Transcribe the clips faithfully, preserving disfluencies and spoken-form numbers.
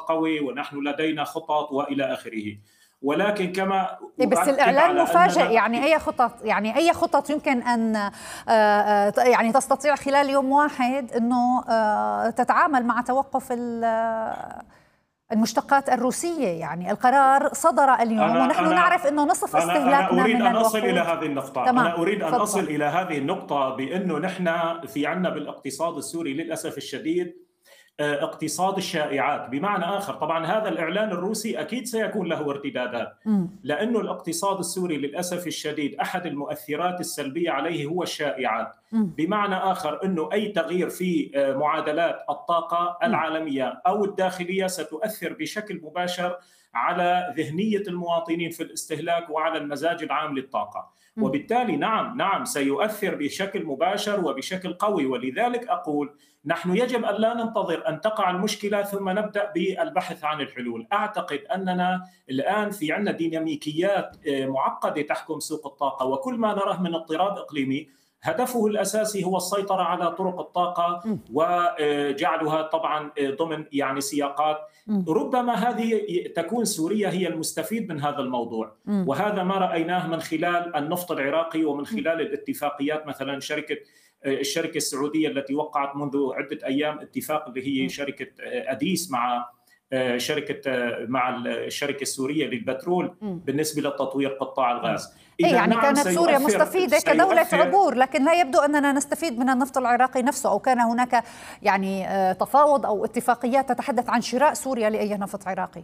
قوي ونحن لدينا خطط وإلى آخره. ولكن كما بس الإعلان مفاجئ، يعني أي خطط يعني أي خطط يمكن أن يعني تستطيع خلال يوم واحد أنه تتعامل مع توقف المشتقات الروسية؟ يعني القرار صدر اليوم أنا ونحن أنا نعرف أنه نصف أنا استهلاكنا أنا أريد من أن أصل الوقود. إلى هذه النقطة. تمام. أنا أريد أن فضل. أصل إلى هذه النقطة بأنه نحن في عنا بالاقتصاد السوري للأسف الشديد اقتصاد الشائعات. بمعنى آخر، طبعا هذا الإعلان الروسي أكيد سيكون له ارتدادات، لأنه الاقتصاد السوري للأسف الشديد أحد المؤثرات السلبية عليه هو الشائعات. بمعنى آخر أنه أي تغيير في معادلات الطاقة العالمية أو الداخلية ستؤثر بشكل مباشر على ذهنية المواطنين في الاستهلاك وعلى المزاج العام للطاقة، وبالتالي نعم نعم سيؤثر بشكل مباشر وبشكل قوي. ولذلك أقول نحن يجب أن لا ننتظر أن تقع المشكلة ثم نبدأ بالبحث عن الحلول. أعتقد أننا الآن في عنا ديناميكيات معقدة تحكم سوق الطاقة، وكل ما نراه من اضطراب إقليمي هدفه الأساسي هو السيطرة على طرق الطاقة وجعلها طبعا ضمن يعني سياقات. ربما هذه تكون سوريا هي المستفيد من هذا الموضوع، وهذا ما رأيناه من خلال النفط العراقي ومن خلال الاتفاقيات. مثلا شركة الشركة السعودية التي وقعت منذ عدة أيام اتفاق اللي هي شركة أديس مع شركة مع الشركة السورية للبترول بالنسبة لتطوير قطاع الغاز. إيه يعني نعم كانت سوريا مستفيدة كدولة عبور، لكن لا يبدو أننا نستفيد من النفط العراقي نفسه، أو كان هناك يعني تفاوض أو اتفاقيات تتحدث عن شراء سوريا لأي نفط عراقي.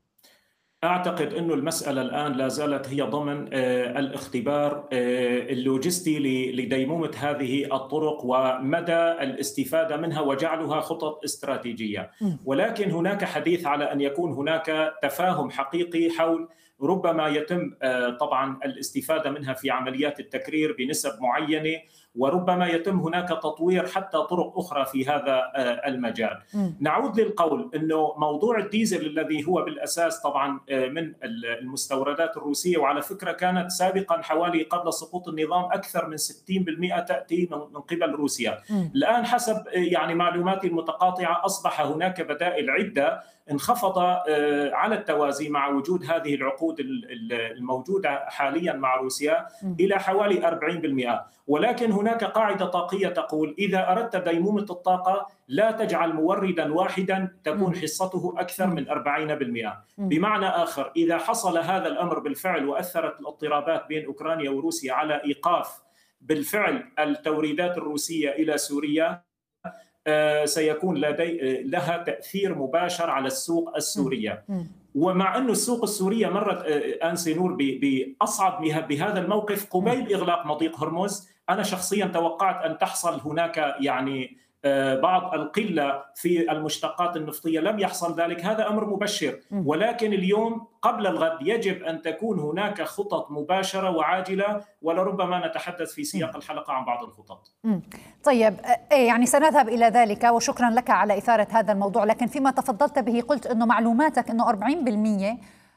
أعتقد أنه المسألة الآن لا زالت هي ضمن الاختبار اللوجستي لديمومة هذه الطرق ومدى الاستفادة منها وجعلها خطط استراتيجية. ولكن هناك حديث على أن يكون هناك تفاهم حقيقي حول ربما يتم طبعا الاستفادة منها في عمليات التكرير بنسب معينة، وربما يتم هناك تطوير حتى طرق أخرى في هذا المجال. م. نعود للقول أنه موضوع الديزل الذي هو بالأساس طبعا من المستوردات الروسية، وعلى فكرة كانت سابقا حوالي قبل سقوط النظام أكثر من ستين بالمئة تأتي من قبل روسيا. م. الآن حسب يعني معلوماتي المتقاطعة أصبح هناك بدائل عدة انخفض على التوازي مع وجود هذه العقود الموجودة حاليا مع روسيا إلى حوالي أربعين بالمئة. ولكن هناك قاعدة طاقية تقول إذا أردت ديمومة الطاقة لا تجعل موردا واحدا تكون حصته أكثر من أربعين بالمئة. بمعنى آخر، إذا حصل هذا الأمر بالفعل وأثرت الاضطرابات بين أوكرانيا وروسيا على إيقاف بالفعل التوريدات الروسية إلى سوريا، سيكون لدي لها تأثير مباشر على السوق السورية. ومع أن السوق السورية مرت أنسي نور بأصعب بهذا الموقف قبيل إغلاق مضيق هرمز. أنا شخصيا توقعت أن تحصل هناك يعني بعض القلة في المشتقات النفطية، لم يحصل ذلك. هذا أمر مبشر، ولكن اليوم قبل الغد يجب أن تكون هناك خطط مباشرة وعاجلة، ولربما نتحدث في سياق الحلقة عن بعض الخطط. طيب يعني سنذهب إلى ذلك، وشكرا لك على إثارة هذا الموضوع. لكن فيما تفضلت به قلت أنه معلوماتك أنه أربعين بالمئة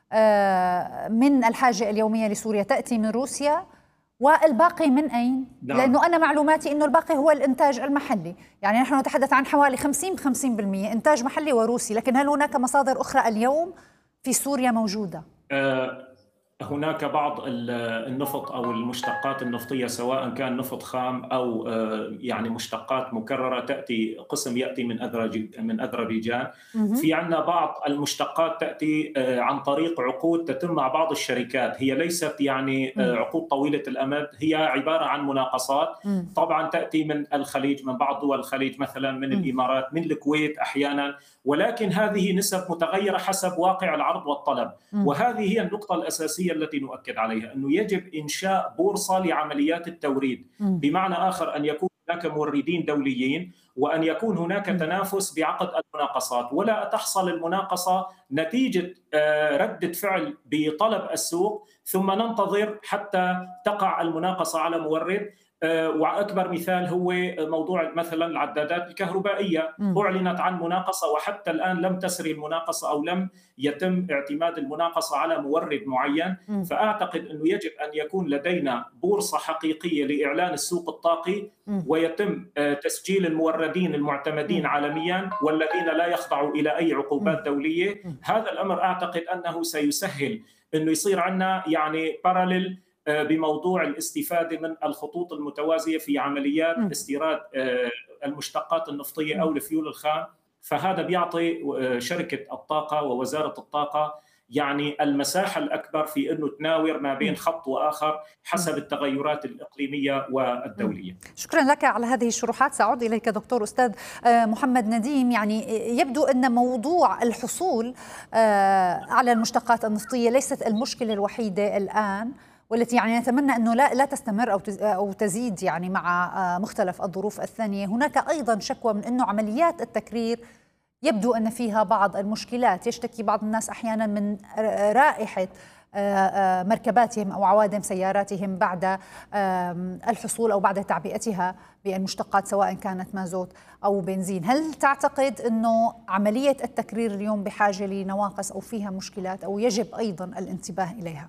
من الحاجة اليومية لسوريا تأتي من روسيا، والباقي من أين؟ نعم. لأنه أنا معلوماتي أنه الباقي هو الإنتاج المحلي. يعني نحن نتحدث عن حوالي خمسين بخمسين بالمئة إنتاج محلي وروسي، لكن هل هناك مصادر أخرى اليوم في سوريا موجودة؟ أه هناك بعض النفط أو المشتقات النفطية، سواء كان نفط خام أو يعني مشتقات مكررة تأتي، قسم يأتي من من أذربيجان. في عندنا بعض المشتقات تأتي عن طريق عقود تتم مع بعض الشركات، هي ليست يعني عقود طويلة الأمد، هي عبارة عن مناقصات. طبعا تأتي من الخليج، من بعض دول الخليج مثلا، من الإمارات، من الكويت أحيانا، ولكن هذه نسب متغيرة حسب واقع العرض والطلب. وهذه هي النقطة الأساسية التي نؤكد عليها، أنه يجب إنشاء بورصة لعمليات التوريد. بمعنى آخر أن يكون هناك موردين دوليين، وأن يكون هناك تنافس بعقد المناقصات، ولا تحصل المناقصة نتيجة ردة فعل بطلب السوق ثم ننتظر حتى تقع المناقصة على مورد. وأكبر مثال هو موضوع مثلا العدادات الكهربائية. م. أعلنت عن مناقصة وحتى الآن لم تسري المناقصة أو لم يتم اعتماد المناقصة على مورد معين. م. فأعتقد أنه يجب أن يكون لدينا بورصة حقيقية لإعلان السوق الطاقي، م. ويتم تسجيل الموردين المعتمدين م. عالميا والذين لا يخضعوا إلى أي عقوبات م. دولية. م. هذا الأمر أعتقد أنه سيسهل أنه يصير عندنا يعني باراليل بموضوع الاستفادة من الخطوط المتوازية في عمليات م. استيراد المشتقات النفطية أو الفيول الخام. فهذا بيعطي شركة الطاقة ووزارة الطاقة يعني المساحة الأكبر في أنه تناور ما بين خط وآخر حسب التغيرات الإقليمية والدولية. شكرا لك على هذه الشروحات. سأعود إليك دكتور أستاذ محمد نديم. يعني يبدو أن موضوع الحصول على المشتقات النفطية ليست المشكلة الوحيدة الآن، والتي يعني نتمنى أنه لا لا تستمر أو أو تزيد يعني مع مختلف الظروف الثانية. هناك أيضا شكوى من أنه عمليات التكرير يبدو أن فيها بعض المشكلات. يشتكي بعض الناس أحيانا من رائحة مركباتهم أو عوادم سياراتهم بعد الحصول أو بعد تعبئتها بالمشتقات سواء كانت مازوت أو بنزين. هل تعتقد أنه عملية التكرير اليوم بحاجة لنواقص أو فيها مشكلات أو يجب أيضا الانتباه إليها؟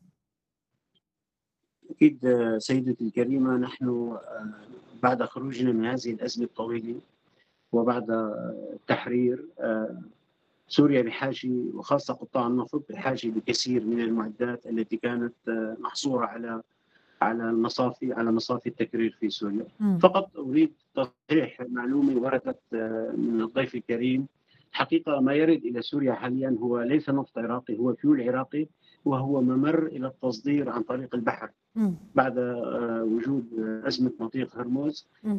أكيد سيدتي الكريمة، نحن بعد خروجنا من هذه الأزمة الطويلة وبعد التحرير سوريا بحاجة، وخاصة قطاع النفط بحاجة لكثير من المعدات التي كانت محصورة على على المصافي على مصافي التكرير في سوريا. م. فقط أريد تصحيح معلومة وردت من الضيف الكريم. حقيقة ما يرد إلى سوريا حاليا هو ليس نفط عراقي، هو فيول عراقي، وهو ممر إلى التصدير عن طريق البحر. م. بعد وجود أزمة مضيق هرمز م.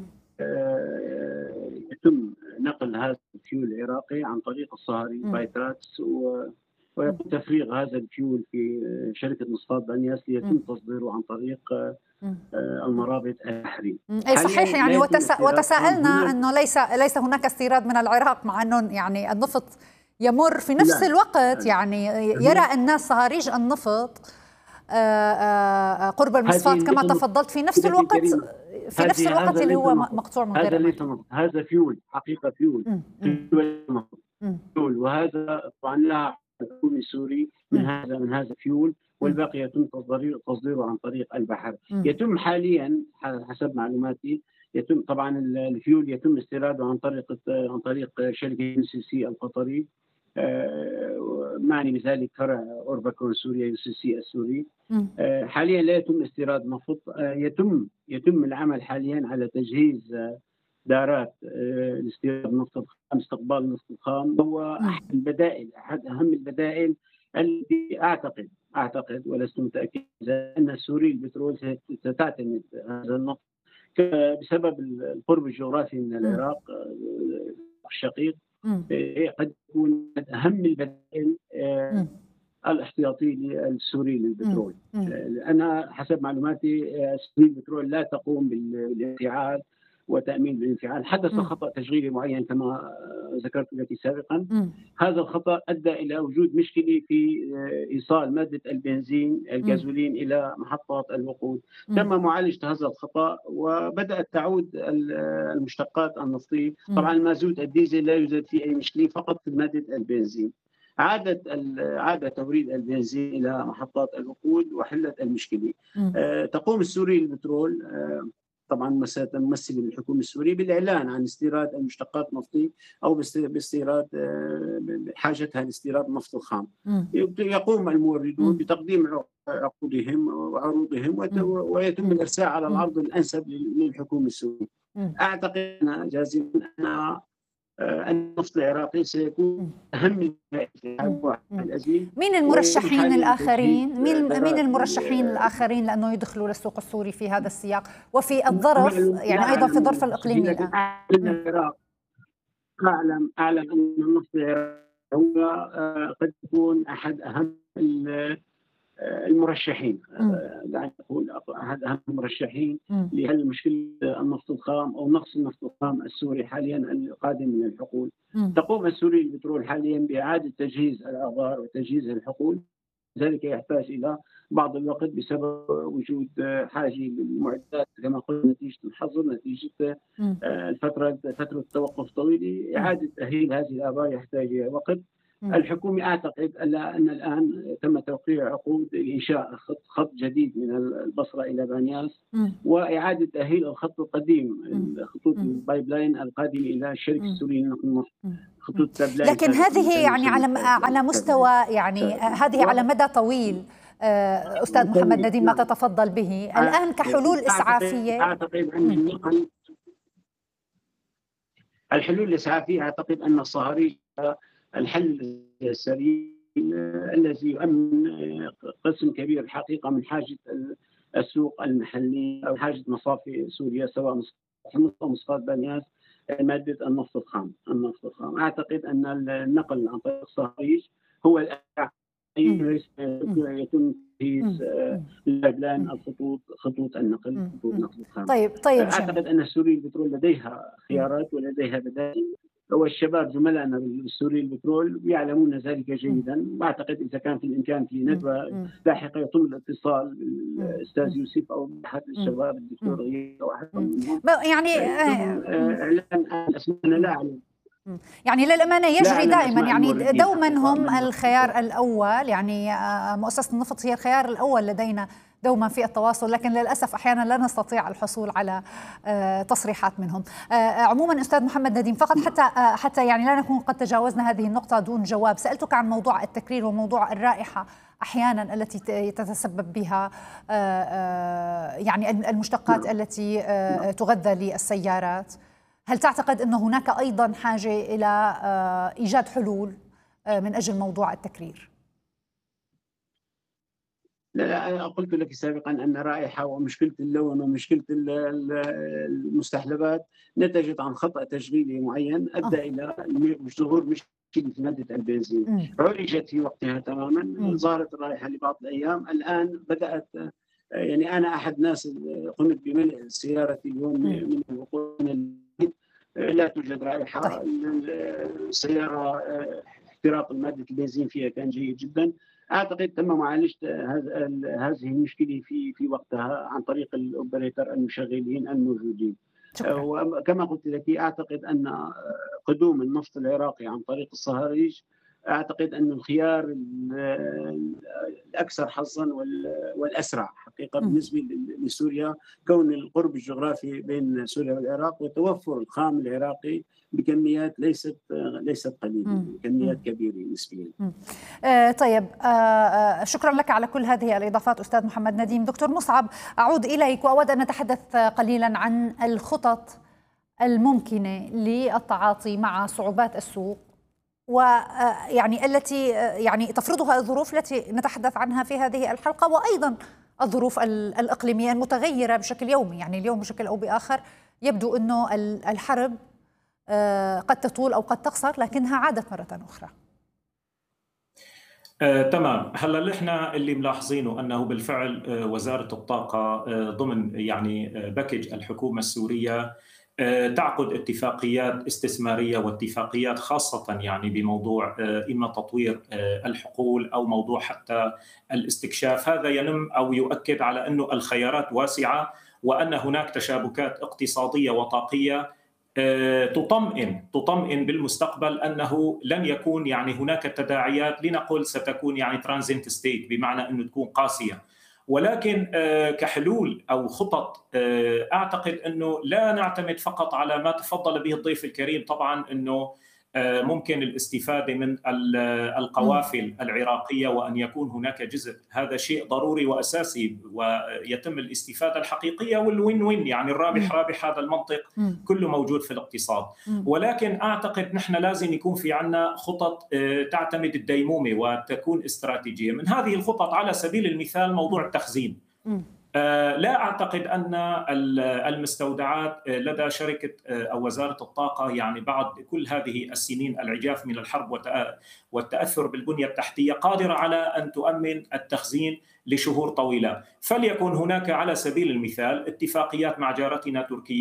يتم نقل هذا الفيول العراقي عن طريق الصهاري بايتراتس، ويتم تفريغ هذا الفيول في شركة مصفاة بنياس ليتم تصديره عن طريق المرابط البحري. اي صحيح. يعني وتسا... وتساءلنا انه ليس ليس هناك استيراد من العراق، مع انه يعني النفط يمر في نفس لا. الوقت. يعني يرى الناس صهاريج النفط قرب المصفاة كما تفضلت في نفس الوقت في نفس الوقت اللي هو مقطوع من غير هذا ليس نفط، هذا فيول حقيقة فيول فيول وهذا طبعا لا حكومي سوري من هذا من هذا فيول، والباقي يتم تصديره عن طريق البحر. يتم حاليا حسب معلوماتي يتم طبعا الفيول يتم استيراده عن طريق عن طريق شركة يو سي سي القطري، معني بذلك فرع أورباكون سوريا يو سي سي السوري. حاليا لا يتم استيراد نفط. يتم يتم العمل حاليا على تجهيز دارات لاستيراد النفط الخام، استقبال النفط الخام. هو احد البدائل، احد اهم البدائل التي اعتقد اعتقد ولست متاكد ان السوري البترول ستعتمد هذا النفط بسبب القرب الجغرافي من العراق الشقيق. قد يكون اهم البدائل الاحتياطي للسوري للبترول. انا حسب معلوماتي سوري البترول لا تقوم بالانفعال وتأمين بالانفعال. حدث م. خطأ تشغيلي معين كما ذكرت لك سابقا. م. هذا الخطأ أدى إلى وجود مشكلة في إيصال مادة البنزين الغازولين م. إلى محطات الوقود. م. تم معالجة هذا الخطأ وبدأت تعود المشتقات النفطية. طبعا المازوت الديزل لا يوجد فيه أي مشكلة، فقط في مادة البنزين. عادت عاد توريد البنزين إلى محطات الوقود وحلت المشكلة. أه تقوم السوري للبترول أه طبعا ممثل الحكومة السورية بالإعلان عن استيراد المشتقات النفطية أو باستيراد حاجتها لاستيراد النفط الخام. يقوم الموردون بتقديم عقودهم وعروضهم ويتم الإرساء على العرض الأنسب للحكومة السورية. أعتقد أن جازما أن النفط العراقي سيكون أهم الأزمة. مين المرشحين الآخرين؟ مين مين المرشحين الآخرين لأنه يدخلوا للسوق السوري في هذا السياق وفي الظرف يعني أيضا في الظرف الإقليمي الآن؟ العراق أعلم أعلم أن النفط العراقي هو قد يكون أحد أهم المرشحين، دعني أقول أحد أهم المرشحين لحل مشكلة النفط الخام أو نقص النفط الخام السوري حاليا القادم من الحقول. م. تقوم السوري للبترول حاليا بإعادة تجهيز الآبار وتجهيز الحقول ذلك يحتاج إلى بعض الوقت بسبب وجود حاجة للمعدات كما قلت نتيجة الحظر، نتيجة الفترة فترة التوقف الطويل. إعادة تأهيل هذه الآبار يحتاج إلى وقت. الحكومة أعتقد أن الآن تم توقيع عقود لإنشاء خط, خط جديد من البصرة إلى بانياس وإعادة تأهيل الخط القديم، خطوط البايب لاين القادمة إلى الشركة السورية للنقل المصري، خطوط البايب. لكن هذه يعني على على مستوى يعني هذه على مدى طويل. أستاذ محمد نديم ما تتفضل به الآن كحلول إسعافية. أعتقد أن النقل الحلول الإسعافية أعتقد أن الصهاريج الحل السريع الذي يؤمن قسم كبير الحقيقة من حاجة السوق المحلي أو حاجة مصافي سوريا سواء مصفاة بانياس مادة النفط الخام. النفط الخام أعتقد أن النقل عن طريق الصهاريج هو الأسرع. يتم تجهيز البلان الخطوط خطوط النقل خطوط نقل الخام. طيب طيب أعتقد أن سوريا البترول لديها خيارات ولديها بدائل، والشباب زملائنا بالسوري البترول يعلمون ذلك جيدا. واعتقد اذا كان في الامكان في ندوه لاحقه يتم الاتصال بالاستاذ يوسف او احد الشباب الدكتور غيث او احد منهم يعني اعلان اسماءنا لا اعلم. يعني للأمانة يجري دائما يعني دوما هم الخيار الأول، يعني مؤسسة النفط هي الخيار الأول لدينا دوما في التواصل، لكن للأسف أحيانا لا نستطيع الحصول على تصريحات منهم. عموما أستاذ محمد نديم، فقط حتى حتى يعني لا نكون قد تجاوزنا هذه النقطة دون جواب، سألتك عن موضوع التكرير وموضوع الرائحة أحيانا التي تتسبب بها يعني المشتقات التي تغذى للسيارات. هل تعتقد أن هناك أيضا حاجة إلى إيجاد حلول من أجل موضوع التكرير؟ لا، قلت لك سابقا أن رائحة ومشكلة اللون ومشكلة المستحلبات نتجت عن خطأ تشغيلي معين أدى إلى ظهور مشكلة في مادة البنزين. عالجت في وقتها تماما، ظهرت الرائحة لبعض الأيام، الآن بدأت يعني أنا أحد الناس قمت بملء سيارتي اليوم من الوقود لا توجد رائحة. طيب. السيارة احتراق مادة البنزين فيها كان جيد جدا. أعتقد تم معالجة هذه المشكلة في في وقتها عن طريق الأوبريتر المشغلين الموجودين. وكما قلت لك أعتقد أن قدوم النفط العراقي عن طريق الصهاريج أعتقد أن الخيار الأكثر حظا والأسرع حقيقة بالنسبة لسوريا، كون القرب الجغرافي بين سوريا والعراق وتوفر الخام العراقي بكميات ليست ليست قليلة، كميات كبيرة نسبيا. آه طيب آه شكرا لك على كل هذه الإضافات أستاذ محمد نديم. دكتور مصعب، أعود إليك وأود أن نتحدث قليلا عن الخطط الممكنة للتعاطي مع صعوبات السوق ويعني التي يعني تفرضها الظروف التي نتحدث عنها في هذه الحلقة، وأيضا الظروف الإقليمية المتغيرة بشكل يومي. يعني اليوم بشكل أو بآخر يبدو أنه الحرب قد تطول أو قد تقصر، لكنها عادت مرة أخرى. آه، تمام. هلا احنا اللي ملاحظينه انه بالفعل آه، وزارة الطاقة آه، ضمن يعني آه، باكج الحكومة السورية تعقد اتفاقيات استثمارية واتفاقيات خاصة يعني بموضوع إما تطوير الحقول أو موضوع حتى الاستكشاف. هذا ينم أو يؤكد على أنه الخيارات واسعة وأن هناك تشابكات اقتصادية وطاقية تطمئن تطمئن بالمستقبل أنه لن يكون يعني هناك تداعيات لنقل ستكون يعني ترانزيت ستيت، بمعنى أنه تكون قاسية. ولكن كحلول أو خطط أعتقد أنه لا نعتمد فقط على ما تفضل به الضيف الكريم. طبعا أنه ممكن الاستفادة من القوافل العراقية وأن يكون هناك جزء، هذا شيء ضروري وأساسي ويتم الاستفادة الحقيقية والوين وين، يعني الرابح رابح. هذا المنطق كله موجود في الاقتصاد. ولكن أعتقد نحن لازم يكون في عنا خطط تعتمد الديمومة وتكون استراتيجية. من هذه الخطط على سبيل المثال موضوع التخزين. لا أعتقد أن المستودعات لدى شركة أو وزارة الطاقة يعني بعد كل هذه السنين العجاف من الحرب والتأثر بالبنية التحتية قادرة على أن تؤمن التخزين لشهور طويلة. فليكن هناك على سبيل المثال اتفاقيات مع جارتنا تركيا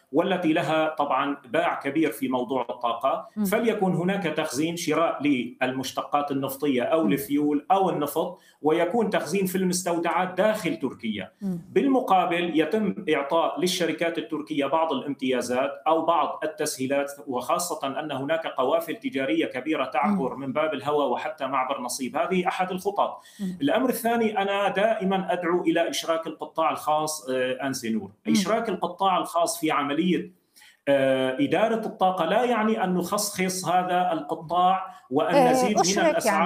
والتي لها طبعا باع كبير في موضوع الطاقة، فليكن هناك تخزين شراء للمشتقات النفطية أو الفيول أو النفط، ويكون تخزين في المستودعات داخل تركيا. بالمقابل يتم إعطاء للشركات التركية بعض الامتيازات أو بعض التسهيلات، وخاصة أن هناك قوافل تجارية كبيرة تعبر من باب الهواء وحتى معبر نصيب. هذه أحد الخطط. الأمر الثاني، أنا دائما أدعو إلى إشراك القطاع الخاص أنسي نور. إشراك القطاع الخاص في عملية إدارة الطاقة لا يعني أن نخصص هذا القطاع وأن نزيد من الأسعار.